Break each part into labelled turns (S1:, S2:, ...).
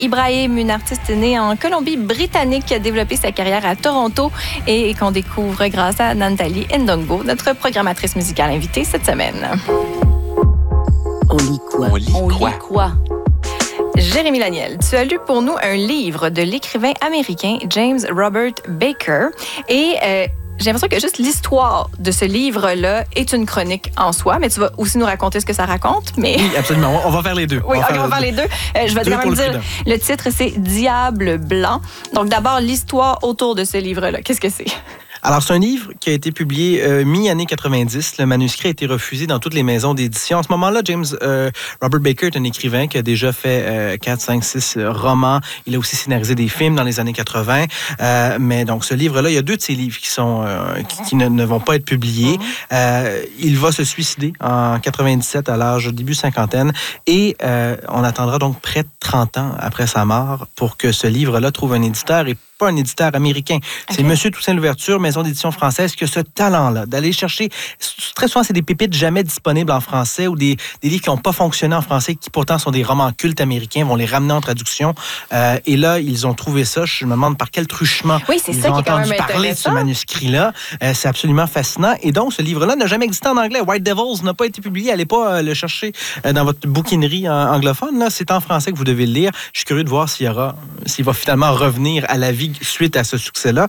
S1: Ibrahim, une artiste née en Colombie-Britannique qui a développé sa carrière à Toronto et qu'on découvre grâce à Nantali Ndongo, notre programmatrice musicale invitée cette semaine.
S2: On lit quoi?
S3: On lit quoi?
S1: Jérémy Laniel, tu as lu pour nous un livre de l'écrivain américain James Robert Baker et j'ai l'impression que juste l'histoire de ce livre-là est une chronique en soi, mais tu vas aussi nous raconter ce que ça raconte. Mais...
S4: Oui, absolument. On va faire les deux.
S1: Oui, on va faire les deux. Je vais quand même dire, le titre, c'est « Diable blanc ». Donc d'abord, l'histoire autour de ce livre-là. Qu'est-ce que c'est?
S4: Alors, c'est un livre qui a été publié mi-année 90. Le manuscrit a été refusé dans toutes les maisons d'édition. En ce moment-là, James Robert Baker est un écrivain qui a déjà fait 4, 5, 6 romans. Il a aussi scénarisé des films dans les années 80. Mais donc, ce livre-là, il y a 2 de ses livres qui ne vont pas être publiés. Il va se suicider en 97 à l'âge début cinquantaine. Et on attendra donc près de 30 ans après sa mort pour que ce livre-là trouve un éditeur et pas un éditeur américain. C'est Monsieur Toussaint Louverture, maison d'édition française, qui a ce talent-là d'aller chercher. Très souvent, c'est des pépites jamais disponibles en français ou des livres qui n'ont pas fonctionné en français, qui pourtant sont des romans cultes américains, vont les ramener en traduction. Et là, ils ont trouvé ça. Je me demande par quel truchement ils ont entendu parler de ce manuscrit-là. C'est absolument fascinant. Et donc, ce livre-là n'a jamais existé en anglais. White Devils n'a pas été publié. Allez pas le chercher dans votre bouquinerie anglophone. Là, c'est en français que vous devez le lire. Je suis curieux de voir s'il va finalement revenir à la vie suite à ce succès-là.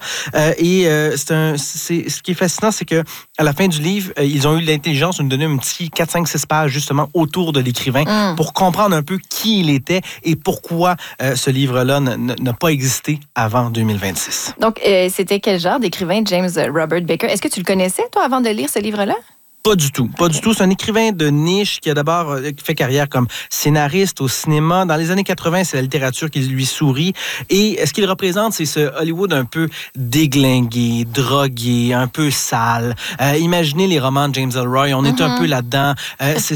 S4: Ce qui est fascinant, c'est que à la fin du livre, ils ont eu l'intelligence de nous donner un petit 4, 5, 6 pages justement autour de l'écrivain pour comprendre un peu qui il était et pourquoi ce livre-là n'a pas existé avant 2026.
S1: Donc, c'était quel genre d'écrivain James Robert Baker? Est-ce que tu le connaissais, toi, avant de lire ce livre-là?
S4: Pas du tout. C'est un écrivain de niche qui a d'abord fait carrière comme scénariste au cinéma. Dans les années 80, c'est la littérature qui lui sourit. Et ce qu'il représente, c'est ce Hollywood un peu déglingué, drogué, un peu sale. Imaginez les romans de James Ellroy. On est un peu là-dedans. C'est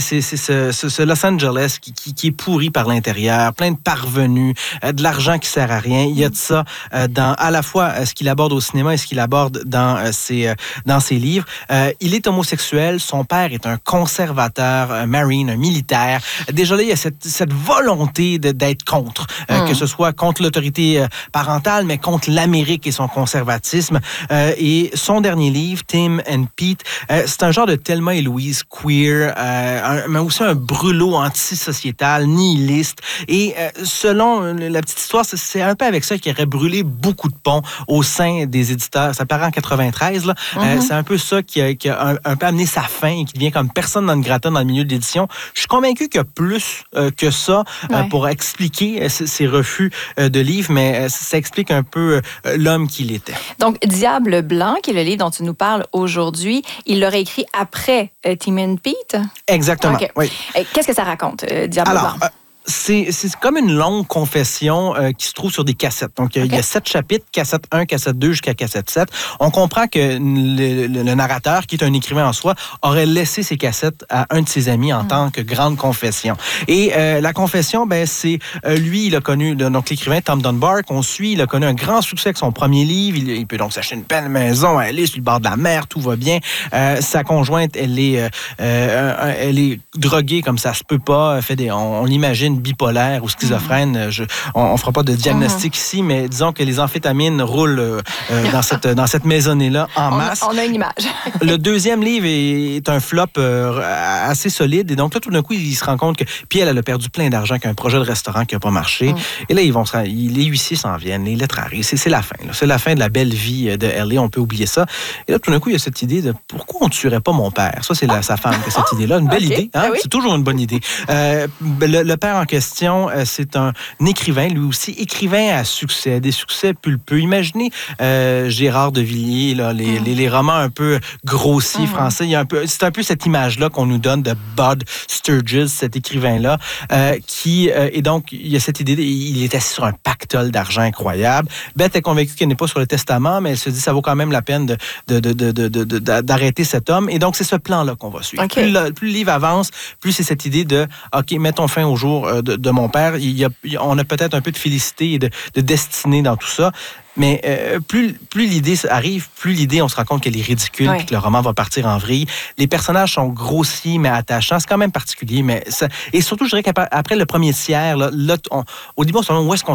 S4: ce Los Angeles qui est pourri par l'intérieur, plein de parvenus, de l'argent qui sert à rien. Il y a de ça dans à la fois ce qu'il aborde au cinéma et ce qu'il aborde dans ses livres. Il est homosexuel. Son père est un conservateur, un marine, un militaire. Déjà là, il y a cette volonté d'être contre, que ce soit contre l'autorité parentale, mais contre l'Amérique et son conservatisme. Et son dernier livre, Tim and Pete, c'est un genre de Thelma et Louise queer, mais aussi un brûlot antisociétal, nihiliste. Et selon la petite histoire, c'est un peu avec ça qu'il aurait brûlé beaucoup de ponts au sein des éditeurs. Ça paraît en 93, là. C'est un peu ça qui a un peu amené sa fin et qui devient comme personne non grata dans le milieu de l'édition. Je suis convaincu qu'il y a plus que ça pour expliquer ces refus de livres, mais ça explique un peu l'homme qu'il était.
S1: Donc, Diable blanc, qui est le livre dont tu nous parles aujourd'hui, il l'aurait écrit après Tim and Pete?
S4: Exactement,
S1: okay.
S4: Oui.
S1: Qu'est-ce que ça raconte, Diable blanc?
S4: C'est comme une longue confession qui se trouve sur des cassettes. Donc, il y a 7 chapitres, cassette 1, cassette 2 jusqu'à cassette 7. On comprend que le narrateur, qui est un écrivain en soi, aurait laissé ses cassettes à un de ses amis en tant que grande confession. Et la confession, c'est lui, il a connu, donc l'écrivain Tom Dunbar, qu'on suit, il a connu un grand succès avec son premier livre. Il peut donc s'acheter une belle maison, elle est sur le bord de la mer, tout va bien. Sa conjointe, elle est droguée comme ça se peut pas. On l'imagine bipolaire ou schizophrène. On ne fera pas de diagnostic ici, mais disons que les amphétamines roulent dans cette maisonnée-là en masse.
S1: On a une image.
S4: Le deuxième livre est un flop assez solide. Et donc là, tout d'un coup, il se rend compte que... Puis elle a perdu plein d'argent qu'un projet de restaurant qui n'a pas marché. Et là, les huissiers s'en viennent, les lettres arrivent. C'est la fin. Là. C'est la fin de la belle vie de L.A. On peut oublier ça. Et là, tout d'un coup, il y a cette idée de pourquoi on ne tuerait pas mon père? Ça, c'est sa femme qui a cette idée-là. Une belle idée. Hein? Oui. C'est toujours une bonne idée. Le père en question, c'est un écrivain, lui aussi, écrivain à succès, des succès pulpeux. Imaginez Gérard de Villiers, là, les romans un peu grossiers français. C'est un peu cette image-là qu'on nous donne de Bud Sturges, cet écrivain-là, et donc, il y a cette idée, il est assis sur un pactole d'argent incroyable. Beth est convaincue qu'elle n'est pas sur le testament, mais elle se dit ça vaut quand même la peine d'arrêter cet homme. Et donc, c'est ce plan-là qu'on va suivre. Okay. Plus le livre avance, plus c'est cette idée de OK, mettons fin au jour de mon père. On a peut-être un peu de félicité et de destinée dans tout ça. Mais plus l'idée arrive, plus l'idée, on se rend compte qu'elle est ridicule puis que le roman va partir en vrille. Les personnages sont grossiers, mais attachants. C'est quand même particulier. Et surtout, je dirais qu'après le premier tiers, là, au début, on se demande où est-ce qu'on